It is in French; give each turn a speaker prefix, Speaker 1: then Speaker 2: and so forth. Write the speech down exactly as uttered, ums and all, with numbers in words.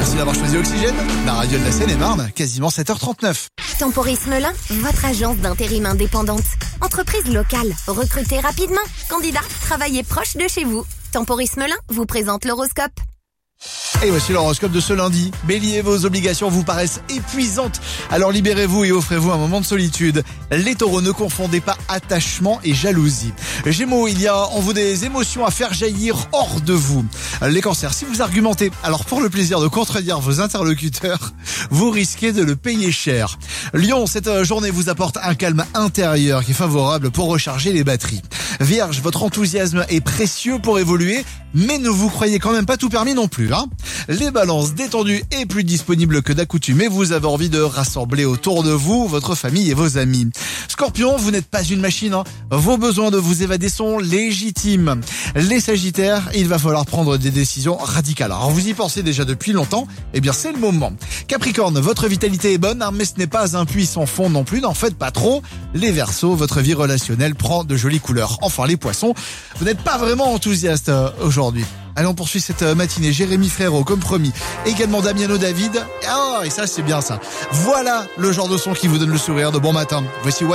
Speaker 1: Merci d'avoir choisi Oxygène, la radio de la Seine-et-Marne, quasiment sept heures trente-neuf.
Speaker 2: Temporis Melun, votre agence d'intérim indépendante. Entreprise locale, recrutez rapidement. Candidat, travaillez proche de chez vous. Temporis Melun vous présente l'horoscope.
Speaker 1: Et voici l'horoscope de ce lundi. Bélier, vos obligations vous paraissent épuisantes. Alors libérez-vous et offrez-vous un moment de solitude. Les taureaux, ne confondez pas attachement et jalousie. Gémeaux, il y a en vous des émotions à faire jaillir hors de vous. Les cancers, si vous argumentez, alors pour le plaisir de contredire vos interlocuteurs, vous risquez de le payer cher. Lion, cette journée vous apporte un calme intérieur qui est favorable pour recharger les batteries. Vierge, votre enthousiasme est précieux pour évoluer, mais ne vous croyez quand même pas tout permis non plus. Hein. Les balances, détendues et plus disponibles que d'accoutumée, vous avez envie de rassembler autour de vous votre famille et vos amis. Scorpion, vous n'êtes pas une machine, hein. Vos besoins de vous évader sont légitimes. Les Sagittaires, il va falloir prendre des décisions radicales. Alors vous y pensez déjà depuis longtemps, eh bien c'est le moment. Capricorne, votre vitalité est bonne, hein, mais ce n'est pas un puits sans fond non plus, n'en faites pas trop. Les Verseaux, votre vie relationnelle prend de jolies couleurs. Enfin les Poissons, vous n'êtes pas vraiment enthousiaste euh, aujourd'hui. Allez, on poursuit cette matinée. Jérémy Frérot, comme promis. Également Damiano David. Ah, et ça, c'est bien ça. Voilà le genre de son qui vous donne le sourire de bon matin. Voici